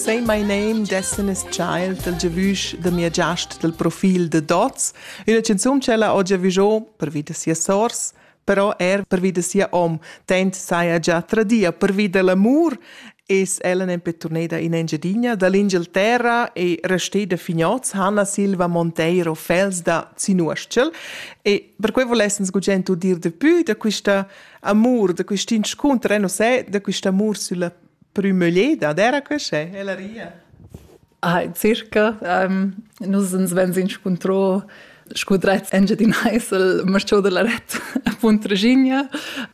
Say My Name, Destiny's Child, del giavusch da mia giast del profil de Dots. Una canzun c'ella ho già visto per vida sia sors, però per vida sia om. Tent saia già tradia, per vida l'amor. Es Ellen Petroneda in Engiadina, dall'Inghilterra e restè da Fignoz, Hanna Silva Monteiro, Fels da Zinuschel. E per cui volessens gugento dir de più da questa amor, da questo incontro, non sai, da questo amor sulla prümelieda, era cos'è, la ria? Circa, nus ens vens incontro scudrets Engiadina sul marciò della retta a Puntraginia.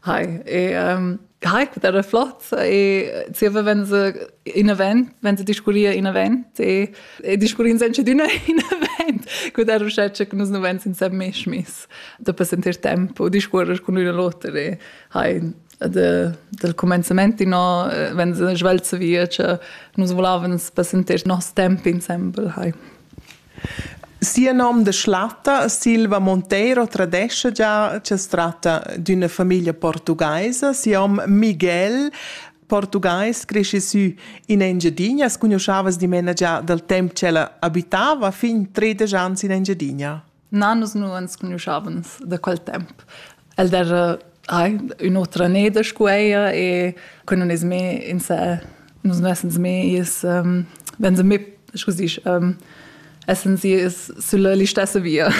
Quid era flott e sieva wenn sie discuria in event e discurin senza d'una in event quid era scetche che nus no vens in sem mesmis da passentir tempo discurer con una lotta e del comencement no wenn sie schwelze via che nus volavens passentir nos tempo insieme Sia nom de Schlatta, Silva Monteiro, tradesce già che si tratta di una famiglia portuguesa, sia Miguel, portuguese, cresce su in Engiadina, sconosciavas di mena già del tempo che la abitava, fin 13 anni in Engiadina. Nannus nu ens conosciavans da quel tempo. El era un'altra neda scueia e quando non es me in sé, nus no essens me is, wenn se me, scusi, essen sie es sulla listessa via.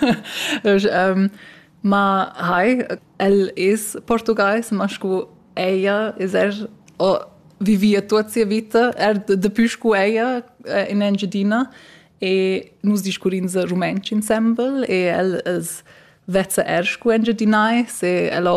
Ma el es português, mas que ella es vivia toda a sua vida, depois que ella in Engiadina e nus discurins rumänsch ensemble e el es vezza ersch que Engiadina e ella